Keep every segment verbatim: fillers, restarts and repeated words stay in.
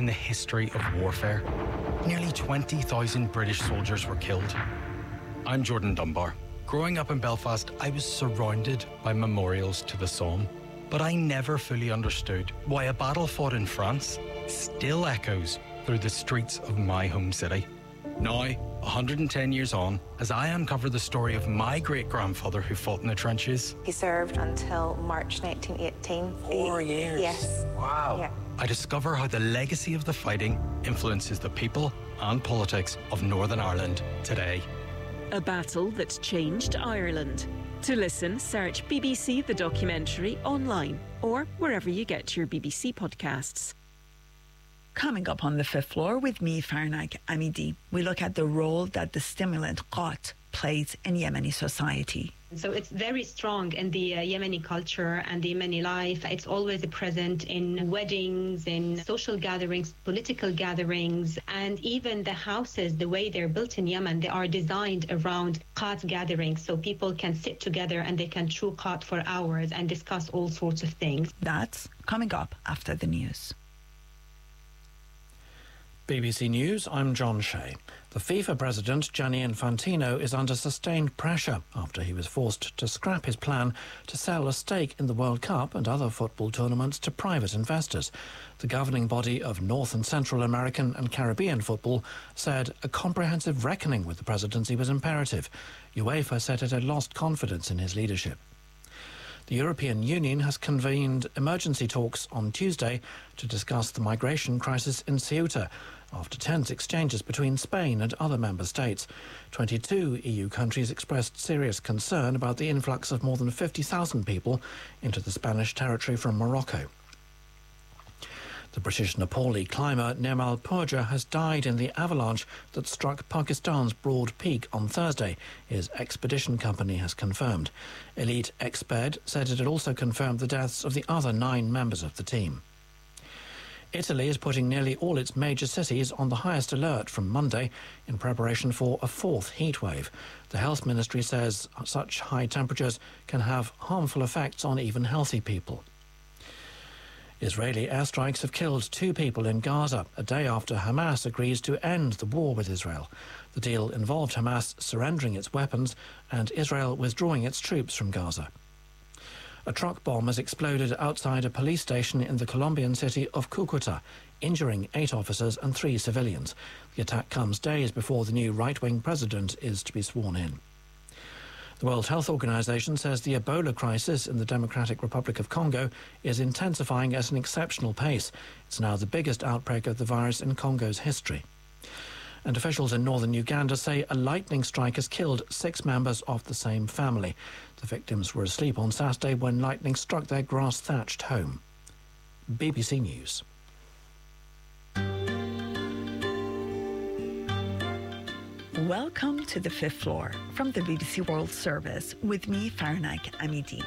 in the history of warfare. Nearly twenty thousand British soldiers were killed. I'm Jordan Dunbar. Growing up in Belfast, I was surrounded by memorials to the Somme, but I never fully understood why a battle fought in France still echoes through the streets of my home city. Now, one hundred ten years on, as I uncover the story of my great-grandfather who fought in the trenches. He served until March nineteen eighteen. Four years? Yes. Wow. Yeah. I discover how the legacy of the fighting influences the people and politics of Northern Ireland today. A battle that changed Ireland. To listen, search B B C The Documentary online or wherever you get your B B C podcasts. Coming up on the fifth floor with me, Farnak Amidi, we look at the role that the stimulant qat plays in Yemeni society. So it's very strong in the uh, Yemeni culture and the Yemeni life. It's always present in weddings, in social gatherings, political gatherings, and even the houses, the way they're built in Yemen, they are designed around qat gatherings, so people can sit together and they can chew qat for hours and discuss all sorts of things. That's coming up after the news. B B C News, I'm John Shea. The FIFA president, Gianni Infantino, is under sustained pressure after he was forced to scrap his plan to sell a stake in the World Cup and other football tournaments to private investors. The governing body of North and Central American and Caribbean football said a comprehensive reckoning with the presidency was imperative. UEFA said it had lost confidence in his leadership. The European Union has convened emergency talks on Tuesday to discuss the migration crisis in Ceuta after tense exchanges between Spain and other member states. twenty-two E U countries expressed serious concern about the influx of more than fifty thousand people into the Spanish territory from Morocco. The British Nepali climber Nirmal Purja has died in the avalanche that struck Pakistan's Broad Peak on Thursday, his expedition company has confirmed. Elite Exped said it had also confirmed the deaths of the other nine members of the team. Italy is putting nearly all its major cities on the highest alert from Monday in preparation for a fourth heatwave. The health ministry says such high temperatures can have harmful effects on even healthy people. Israeli airstrikes have killed two people in Gaza, a day after Hamas agrees to end the war with Israel. The deal involved Hamas surrendering its weapons and Israel withdrawing its troops from Gaza. A truck bomb has exploded outside a police station in the Colombian city of Cucuta, injuring eight officers and three civilians. The attack comes days before the new right-wing president is to be sworn in. The World Health Organization says the Ebola crisis in the Democratic Republic of Congo is intensifying at an exceptional pace. It's now the biggest outbreak of the virus in Congo's history. And officials in northern Uganda say a lightning strike has killed six members of the same family. The victims were asleep on Saturday when lightning struck their grass-thatched home. B B C News. Welcome to the fifth floor from the B B C World Service with me, Farnak Amidi.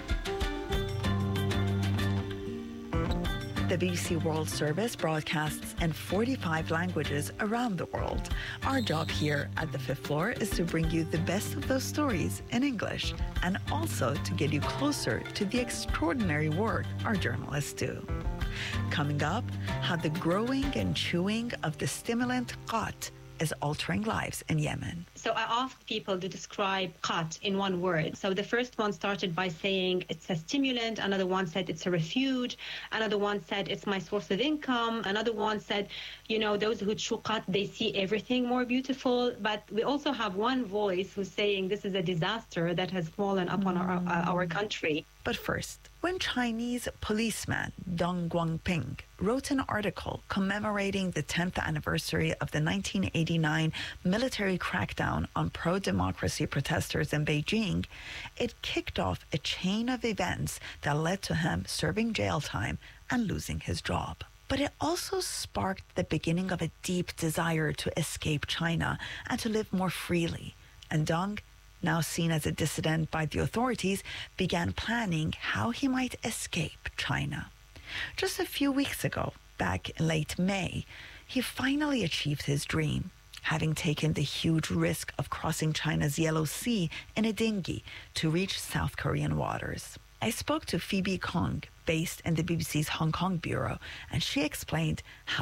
The B B C World Service broadcasts in forty-five languages around the world. Our job here at the fifth floor is to bring you the best of those stories in English and also to get you closer to the extraordinary work our journalists do. Coming up, how the growing and chewing of the stimulant qat is altering lives in Yemen. So I asked people to describe qat in one word. So the first one started by saying it's a stimulant. Another one said it's a refuge. Another one said it's my source of income. Another one said, you know, those who chew qat, they see everything more beautiful. But we also have one voice who's saying this is a disaster that has fallen upon mm. our, uh, our country. But first, when Chinese policeman Deng Guangping wrote an article commemorating the tenth anniversary of the nineteen eighty-nine military crackdown on pro-democracy protesters in Beijing, it kicked off a chain of events that led to him serving jail time and losing his job. But it also sparked the beginning of a deep desire to escape China and to live more freely. And Deng, now seen as a dissident by the authorities, began planning how he might escape China. Just a few weeks ago, back in late May, he finally achieved his dream, having taken the huge risk of crossing China's Yellow Sea in a dinghy to reach South Korean waters. I spoke to Phoebe Kong, based in the B B C's Hong Kong bureau, and she explained how